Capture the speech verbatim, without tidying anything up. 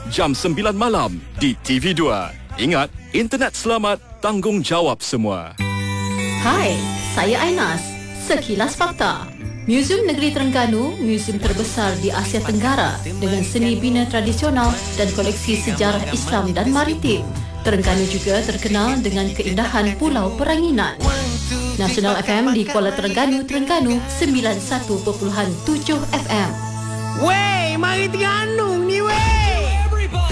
jam sembilan malam di T V dua. Ingat, internet selamat, tanggungjawab semua. Hai, saya Ainas. Sekilas Fakta. Muzium Negeri Terengganu, muzium terbesar di Asia Tenggara dengan seni bina tradisional dan koleksi sejarah Islam dan maritim. Terengganu juga terkenal dengan keindahan Pulau Peranginan. Nasional F M di Kuala Terengganu, Terengganu sembilan puluh satu perpuluhan tujuh F M. Wey, mari Terengganu!